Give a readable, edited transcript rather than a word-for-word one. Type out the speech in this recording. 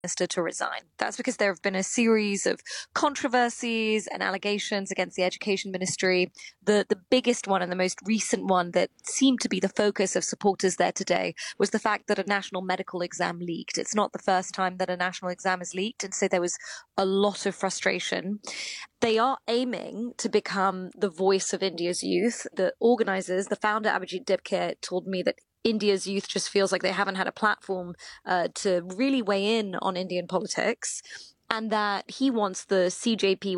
Minister to resign. That's because there have been a series of controversies and allegations against the Education Ministry. The biggest one and the most recent one that seemed to be the focus of supporters there today was the fact that a national medical exam leaked. It's not the first time that a national exam is leaked, and so there was a lot of frustration. They are aiming to become the voice of India's youth. The organizers, the founder Abhijit Debkar, told me that India's youth just feels like they haven't had a platform to really weigh in on Indian politics, and that he wants the CJP